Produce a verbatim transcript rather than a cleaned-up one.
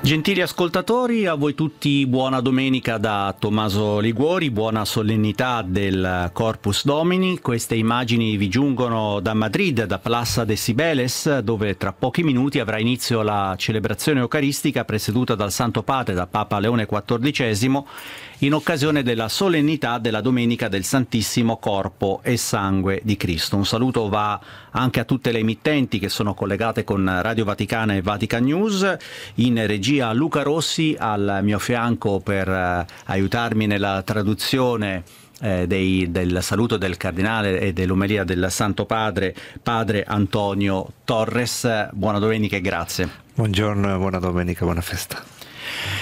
Gentili ascoltatori, a voi tutti buona domenica da Tommaso Liguori, buona solennità del Corpus Domini. Queste immagini vi giungono da Madrid, da Plaza de Cibeles, dove tra pochi minuti avrà inizio la celebrazione eucaristica presieduta dal Santo Padre, da Papa Leone quattordicesimo, in occasione della solennità della Domenica del Santissimo Corpo e Sangue di Cristo. Un saluto va anche a tutte le emittenti che sono collegate con Radio Vaticana e Vatican News. In regia Luca Rossi al mio fianco per eh, aiutarmi nella traduzione eh, dei, del saluto del Cardinale e dell'omelia del Santo Padre, Padre Antonio Torres. Buona domenica e grazie. Buongiorno, buona domenica, buona festa.